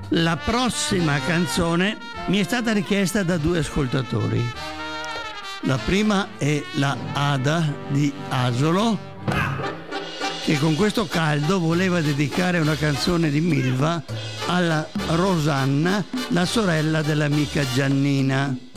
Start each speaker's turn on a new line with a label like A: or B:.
A: La prossima canzone mi è stata richiesta da 2 ascoltatori. La prima è la Ada di Asolo, che con questo caldo voleva dedicare una canzone di Milva alla Rosanna, la sorella dell'amica Giannina.